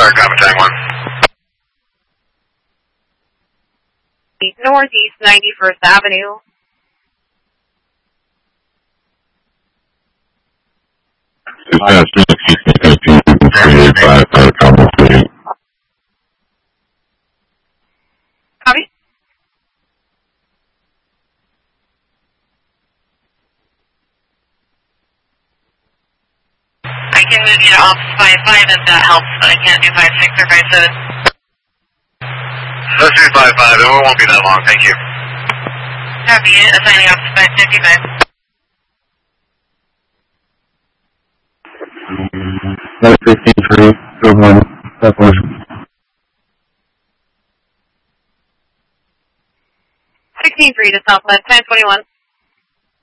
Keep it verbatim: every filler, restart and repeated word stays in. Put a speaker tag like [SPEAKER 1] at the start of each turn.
[SPEAKER 1] Park, Tang one.
[SPEAKER 2] Northeast ninety-first Avenue. Copy.
[SPEAKER 3] I can move you to Office five five if that helps, but I can't do five six or five seven.
[SPEAKER 1] Let's do five five, it won't be that long, thank you.
[SPEAKER 3] Copy it, assigning Office five fifty-five.
[SPEAKER 4] That's fifteen three, good one, that was.
[SPEAKER 2] sixteen three to Southwest ten twenty-one.